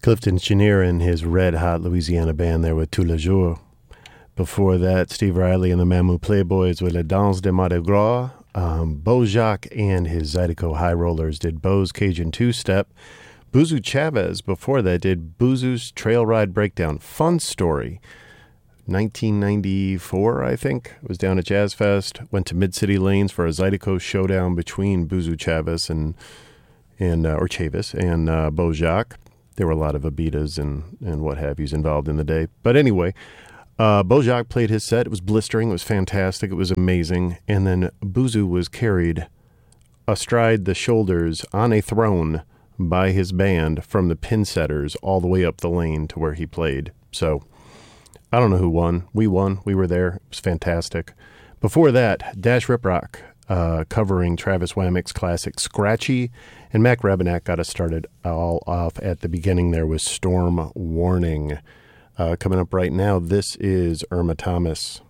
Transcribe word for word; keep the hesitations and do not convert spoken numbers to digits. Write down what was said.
Clifton Chenier and his red-hot Louisiana band there with Tous les jours. Before that, Steve Riley and the Mamou Playboys with La Danse de Mardi Gras. Um, Beau Jocques and his Zydeco High Rollers did Beau's Cajun Two-Step. Boozoo Chavez before that did Boozoo's Trail Ride Breakdown. Fun story. nineteen ninety-four, I think, was down at Jazz Fest. Went to Mid-City Lanes for a Zydeco showdown between Boozoo Chavez and, and uh, or Chavis and uh, Beau Jocques. There were a lot of Abitas and, and what have yous involved in the day. But anyway, uh, Beau Jocques played his set. It was blistering. It was fantastic. It was amazing. And then Boozoo was carried astride the shoulders on a throne by his band from the pin setters all the way up the lane to where he played. So I don't know who won. We won. We were there. It was fantastic. Before that, Dash Riprock uh, covering Travis Wamick's classic Scratchy, and Mac Rebenak got us started all off at the beginning there with Storm Warning. Uh, coming up right now, this is Irma Thomas.